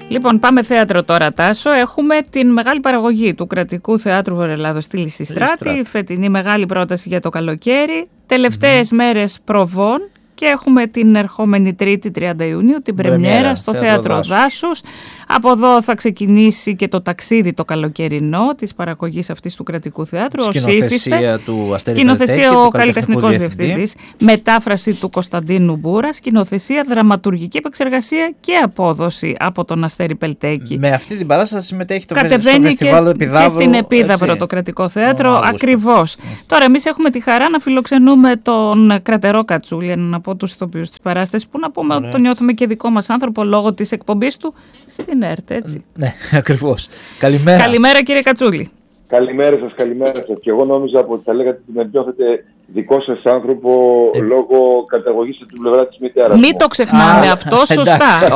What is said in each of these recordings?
Λοιπόν, πάμε θέατρο τώρα, Τάσο. Έχουμε την μεγάλη παραγωγή του Κρατικού Θεάτρου Βορειοελλάδος στη Λυσιστράτη, η φετινή μεγάλη πρόταση για το καλοκαίρι, τελευταίες μέρες προβών. Και έχουμε την ερχόμενη Τρίτη 30 Ιουνίου την πρεμιέρα στο Θέατρο Δάσους. Από εδώ θα ξεκινήσει και το ταξίδι το καλοκαιρινό της παραγωγής αυτής του Κρατικού Θεάτρου. Σκηνοθεσία του Αστέρη σκηνοθεσία ο καλλιτεχνικός διευθυντής. Μετάφραση του Κωνσταντίνου Μπούρα. Σκηνοθεσία, δραματουργική επεξεργασία και απόδοση από τον Αστέρη Πελτέκη. Με αυτή την παράσταση συμμετέχει το Κατεβαίνει και στην Επίδαυρο το Κρατικό Θέατρο. Ακριβώς. Τώρα, εμείς έχουμε τη χαρά να φιλοξενούμε τον Κρατερό Κατσούλη, από τους ηθοποιούς της παράστασης, που να πούμε ότι τον νιώθουμε και δικό μας άνθρωπο λόγω της εκπομπής του στην ΕΡΤ, έτσι. Ναι, ακριβώς. Καλημέρα. Καλημέρα, κύριε Κατσούλη. Καλημέρα σας, καλημέρα σας. Και εγώ νόμιζα ότι θα λέγατε ότι με νιώθετε δικό σας άνθρωπο λόγω καταγωγής από την πλευρά της μητέρας. Μην το ξεχνάμε αυτό, σωστά.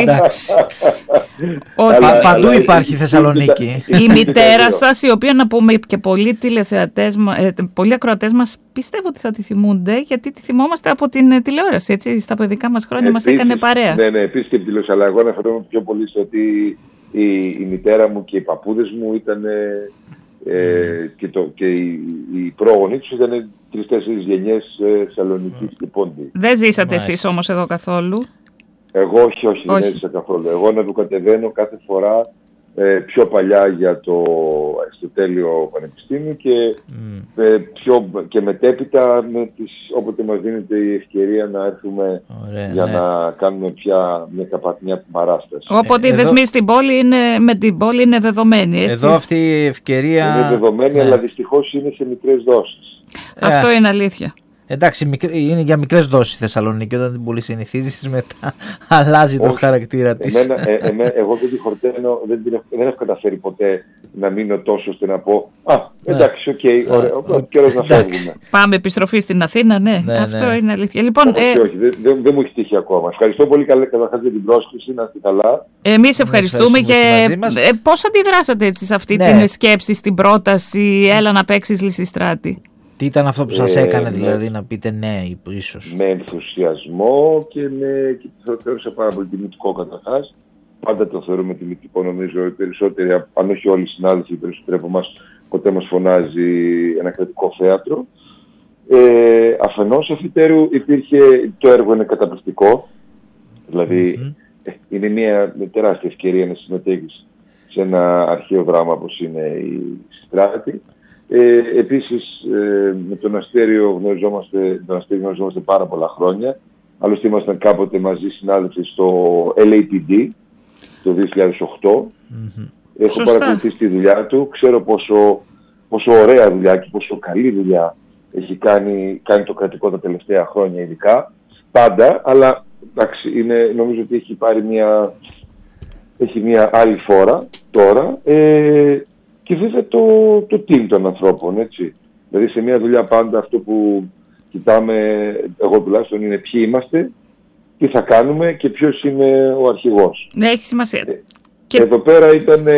Παντού υπάρχει Θεσσαλονίκη. Η μητέρα σας, η οποία, να πούμε, και πολλοί τηλεθεατές, πολλοί ακροατές μας πιστεύω ότι θα τη θυμούνται, γιατί τη θυμόμαστε από την τηλεόραση, έτσι, στα παιδικά μας χρόνια μας έκανε παρέα. Ναι, επίσης και την τηλεόραση, αλλά εγώ αναφέρομαι πιο πολύ στο ότι η μητέρα μου και οι παππούδες μου ήταν και οι πρόγονοι τους ήταν 3-4 γενιές Θεσσαλονικής και Πόντι. Δεν ζήσατε εσείς όμως εδώ καθόλου? Εγώ όχι, δεν έζησα καθόλου. Εγώ να του κατεβαίνω κάθε φορά πιο παλιά για το Αριστοτέλειο Πανεπιστήμιο και μετέπειτα όποτε μας δίνεται η ευκαιρία να έρθουμε να κάνουμε πια μια παράσταση. Οπότε οι δεσμοί με την πόλη είναι δεδομένοι, έτσι. Εδώ αυτή η ευκαιρία είναι δεδομένη, αλλά δυστυχώς είναι σε μικρές δόσεις. Αυτό είναι αλήθεια. Εντάξει, είναι για μικρές δόσεις η Θεσσαλονίκη. Όταν την πολύ συνηθίζεις, μετά αλλάζει το χαρακτήρα της. Εγώ δεν τη χορταίνω, δεν έχω καταφέρει ποτέ να μείνω τόσο ώστε να πω εντάξει, οκ, ωραία, καιρός να φεύγουμε. Πάμε επιστροφή στην Αθήνα, ναι, αυτό είναι αλήθεια. Λοιπόν, όχι, δεν μου έχει τύχει ακόμα. Ευχαριστώ πολύ καταρχάς για την πρόσκληση, να είστε καλά. Εμείς ευχαριστούμε και πώς αντιδράσατε έτσι σε αυτή την σκέψη, στην πρόταση «Έλα να παίξεις Λυσιστράτη»? Τι ήταν αυτό που σας έκανε δηλαδή να πείτε ναι, ίσως? Με ενθουσιασμό και το θεώρησα πάρα πολύ τιμητικό καταρχάς. Πάντα το θεωρούμε τιμητικό, νομίζω, οι περισσότεροι, αν όχι όλοι οι συνάδελφοι, οι περισσότεροι από εμάς, ποτέ μας φωνάζει ένα κρατικό θέατρο. Αφενός, αφετέρου, το έργο είναι καταπληκτικό. Δηλαδή, είναι μια τεράστια ευκαιρία να συμμετέχεις σε ένα αρχαίο δράμα όπως είναι η Στράτη. Επίσης, με τον Αστέριο γνωριζόμαστε πάρα πολλά χρόνια. Άλλωστε ήμασταν κάποτε μαζί συνάδελφοι στο LAPD το 2008. Έχω παρακολουθήσει τη δουλειά του. Ξέρω πόσο ωραία δουλειά και πόσο καλή δουλειά έχει κάνει το κρατικό τα τελευταία χρόνια ειδικά. Πάντα, αλλά εντάξει, νομίζω ότι έχει πάρει μια άλλη φόρα τώρα. Και βέβαια το team των ανθρώπων, έτσι. Δηλαδή σε μια δουλειά πάντα αυτό που κοιτάμε, εγώ τουλάχιστον, είναι ποιοι είμαστε, τι θα κάνουμε και ποιος είναι ο αρχηγός. Ναι, έχει σημασία. Εδώ πέρα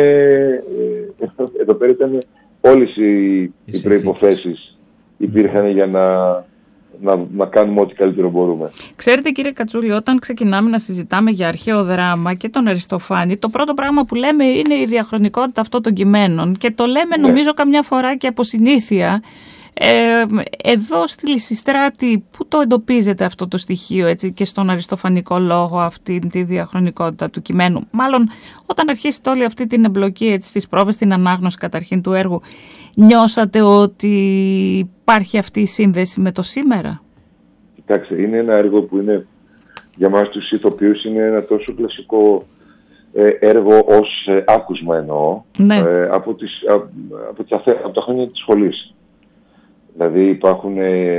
ήταν όλες οι προϋποθέσεις υπήρχαν για να κάνουμε ό,τι καλύτερο μπορούμε. Ξέρετε, κύριε Κατσούλη, όταν ξεκινάμε να συζητάμε για αρχαίο δράμα και τον Αριστοφάνη, το πρώτο πράγμα που λέμε είναι η διαχρονικότητα αυτών των κειμένων και το λέμε νομίζω καμιά φορά και από συνήθεια. Εδώ στη Λυσιστράτη πού το εντοπίζετε αυτό το στοιχείο, έτσι, και στον αριστοφανικό λόγο αυτή τη διαχρονικότητα του κειμένου? Μάλλον όταν αρχίσετε όλη αυτή την εμπλοκή, έτσι, στις πρόβες, την ανάγνωση καταρχήν του έργου, νιώσατε ότι υπάρχει αυτή η σύνδεση με το σήμερα? Κοιτάξτε, είναι ένα έργο που είναι για μας τους ηθοποιούς είναι ένα τόσο κλασικό έργο ως άκουσμα εννοώ, από τα χρόνια της σχολής. Δηλαδή υπάρχουν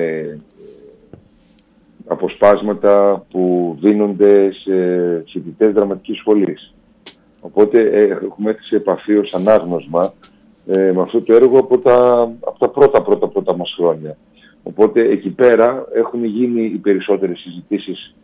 αποσπάσματα που δίνονται σε φοιτητές δραματικής σχολής. Οπότε έχουμε έρθει σε επαφή ως ανάγνωσμα με αυτό το έργο από τα πρώτα μας χρόνια. Οπότε εκεί πέρα έχουν γίνει οι περισσότερες συζητήσεις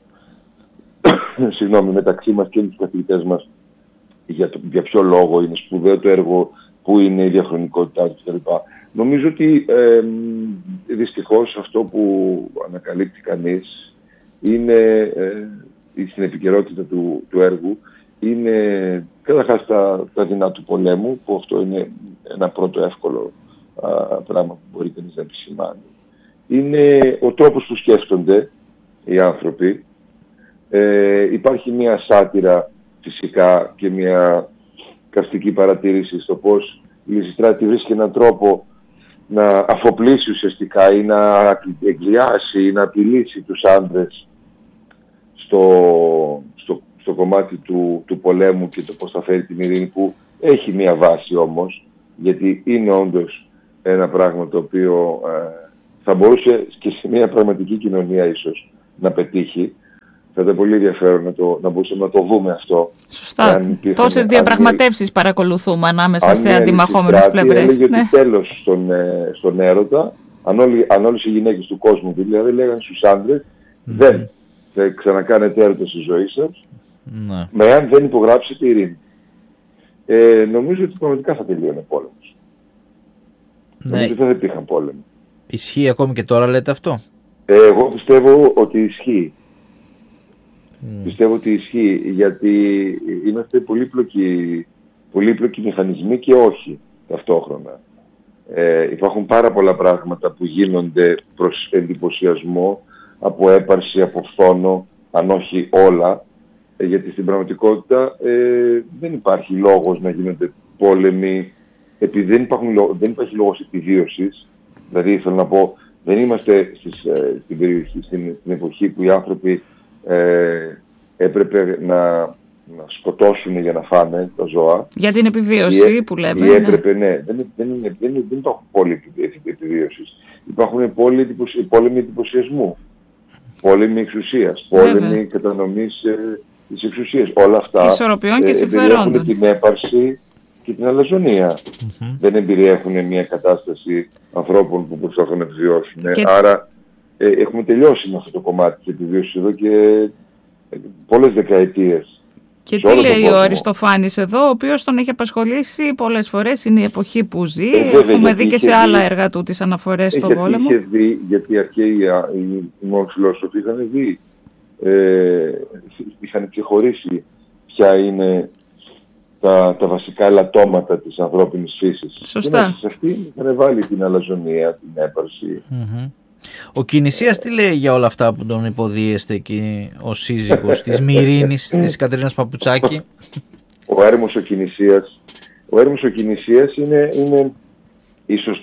μεταξύ μας και τους καθηγητές μας για ποιο λόγο είναι σπουδαίο το έργο, πού είναι η διαχρονικότητά του κτλ. Νομίζω ότι δυστυχώς αυτό που ανακαλύπτει κανείς είναι στην επικαιρότητα του έργου είναι καταρχάς τα δεινά του πολέμου, που αυτό είναι ένα πρώτο εύκολο πράγμα που μπορεί κανείς να επισημάνει. Είναι ο τρόπος που σκέφτονται οι άνθρωποι. Υπάρχει μια σάτυρα φυσικά και μια καυστική παρατήρηση στο πώς η Λυσιστράτη βρίσκει έναν τρόπο να αφοπλίσει ουσιαστικά ή να εκβιάσει ή να απειλήσει τους άντρες στο κομμάτι του πολέμου και το πώς θα φέρει την ειρήνη, που έχει μια βάση όμως, γιατί είναι όντως ένα πράγμα το οποίο θα μπορούσε και σε μια πραγματική κοινωνία ίσως να πετύχει. Θα ήταν πολύ ενδιαφέρον να μπορούσαμε να το δούμε αυτό. Σωστά. Τόσες διαπραγματεύσεις παρακολουθούμε ανάμεσα σε αντιμαχόμενες πλευρές. Έλεγε ότι τέλος στον έρωτα, αν όλες οι γυναίκες του κόσμου δηλαδή λέγανε στους άντρες, δεν θα ξανακάνετε έρωτα στη ζωή σας, με αν δεν υπογράψετε ειρήνη. Νομίζω ότι πραγματικά θα τελείωνε πόλεμος. Νομίζω ότι δεν υπήρχαν πόλεμοι. Ισχύει ακόμη και τώρα, λέτε αυτό? Εγώ πιστεύω ότι ισχύει. Πιστεύω ότι ισχύει, γιατί είμαστε πολύπλοκοι μηχανισμοί και όχι ταυτόχρονα. Υπάρχουν πάρα πολλά πράγματα που γίνονται προς εντυπωσιασμό, από έπαρση, από φθόνο, αν όχι όλα, γιατί στην πραγματικότητα δεν υπάρχει λόγος να γίνονται πόλεμοι, επειδή δεν υπάρχει λόγος επιβίωσης. Δηλαδή, θέλω να πω, δεν είμαστε στην εποχή που οι άνθρωποι έπρεπε να σκοτώσουν για να φάνε τα ζώα. Για την επιβίωση που λέμε. Δεν υπάρχουν πόλεμοι επιβίωσης. Υπάρχουν πόλεμοι εντυπωσιασμού, πόλεμοι εξουσίας, πόλεμοι κατανομής της εξουσίας. Όλα αυτά περιέχουν την έπαρση και την αλαζονία. Δεν εμπεριέχουν μια κατάσταση ανθρώπων που προσπαθούν να επιβιώσουν. Άρα έχουμε τελειώσει με αυτό το κομμάτι της επιβίωσης εδώ και πολλές δεκαετίες. Και τι λέει ο Αριστοφάνης εδώ, ο οποίος τον έχει απασχολήσει πολλές φορές, είναι η εποχή που ζει. Έχουμε δει και σε άλλα έργα του τις αναφορές στον πόλεμο. Γιατί οι αρχαίοι οι φιλόσοφοι είχαν ξεχωρίσει ποια είναι τα βασικά ελαττώματα της ανθρώπινης φύσης. Σωστά. Και σε αυτή είχαν βάλει την αλαζονία, την έπαρση. Ο Κινησίας τι λέει για όλα αυτά που τον υποδίεστε εκεί ο σύζυγος της Μυρίνης, της Κατερίνας Παπουτσάκη? Ο έρμος ο Κινησίας είναι ίσως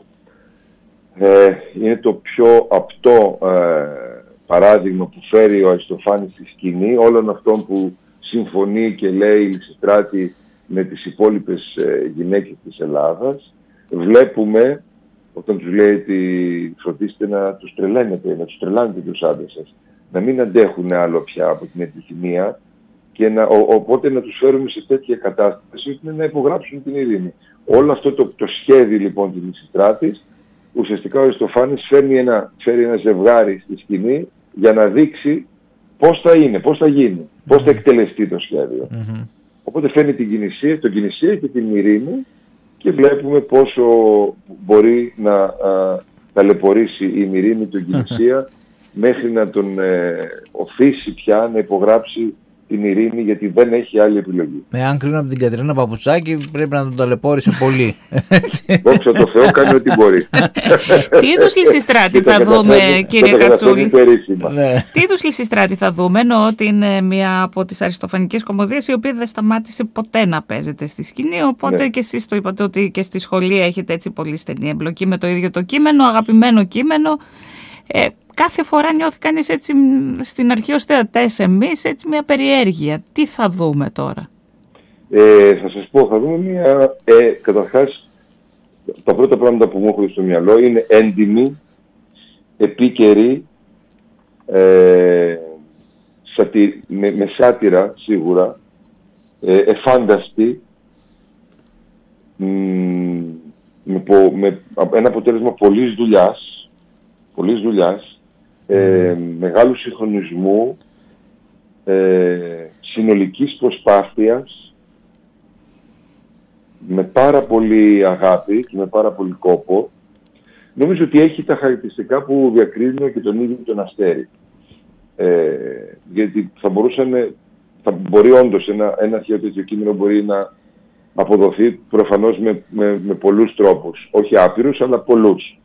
είναι το πιο απτό παράδειγμα που φέρει ο Αριστοφάνης στη σκηνή, όλων αυτών που συμφωνεί και λέει η Λυσιστράτη με τις υπόλοιπες γυναίκες της Ελλάδας. Βλέπουμε όταν τους λέει ότι φροντίστε να τους τρελαίνετε, να τους τρελάνετε τους άντρες σας, να μην αντέχουν άλλο πια από την επιθυμία και οπότε να τους φέρουμε σε τέτοια κατάσταση να υπογράψουν την ειρήνη. Όλο αυτό το σχέδιο λοιπόν της Λυσιστράτης, ουσιαστικά ο Αριστοφάνης φέρει ένα ζευγάρι στη σκηνή για να δείξει πώς θα είναι, πώς θα γίνει, πώς θα εκτελεστεί το σχέδιο. Οπότε φέρνει τον Κινησία και την ειρήνη και βλέπουμε πόσο μπορεί να ταλαιπωρήσει η Μυρίνη τον Κινησία μέχρι να τον οθήσει πια να υπογράψει την ειρήνη, γιατί δεν έχει άλλη επιλογή. Αν κρίνω από την Κατερίνα Παπουτσάκη, πρέπει να τον ταλαιπώρησε πολύ. Δόξα τω Θεώ, κάνει ό,τι μπορεί. Τι είδους Λυσιστράτη θα δούμε, κύριε Κατσούλη? Τι είδους Λυσιστράτη θα δούμε, ενώ ότι είναι μία από τις αριστοφανικές κωμωδίες η οποία δεν σταμάτησε ποτέ να παίζεται στη σκηνή, οπότε και εσείς το είπατε ότι και στη σχολή έχετε έτσι πολύ στενή εμπλοκή με το ίδιο το κείμενο, αγαπημένο κείμενο. Κάθε φορά νιώθει κανείς έτσι στην αρχή ως θεατές εμείς έτσι μια περιέργεια. Τι θα δούμε τώρα? Θα σας πω, θα δούμε μια... καταρχάς, τα πρώτα πράγματα που μου έχουν στο μυαλό είναι έντιμη, επίκαιρη, με σάτυρα σίγουρα, εφάνταστη, με ένα αποτέλεσμα πολλής δουλειάς, μεγάλου συγχρονισμού, συνολικής προσπάθειας, με πάρα πολύ αγάπη και με πάρα πολύ κόπο. Νομίζω ότι έχει τα χαρακτηριστικά που διακρίνουν και τον ίδιο τον Αστέρη. Γιατί θα μπορεί όντως ένα αρχαίο τέτοιο κείμενο μπορεί να αποδοθεί προφανώς με πολλούς τρόπους. Όχι άπειρους, αλλά πολλούς.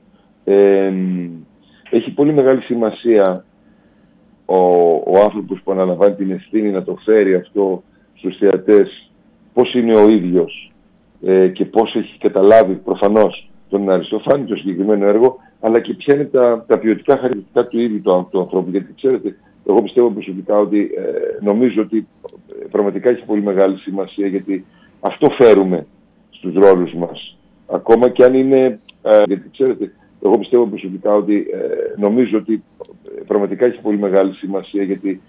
Έχει πολύ μεγάλη σημασία ο άνθρωπος που αναλαμβάνει την ευθύνη να το φέρει αυτό στους θεατές, πώς είναι ο ίδιος και πώς έχει καταλάβει προφανώς τον Αριστοφάνη, το συγκεκριμένο έργο, αλλά και ποια είναι τα ποιοτικά χαρακτηριστικά του ίδιου του ανθρώπου. Γιατί ξέρετε, εγώ πιστεύω προσωπικά ότι νομίζω ότι πραγματικά έχει πολύ μεγάλη σημασία, γιατί αυτό φέρουμε στους ρόλους μας. Ακόμα και αν είναι, γιατί ξέρετε, εγώ πιστεύω προσωπικά ότι νομίζω ότι πραγματικά έχει πολύ μεγάλη σημασία, γιατί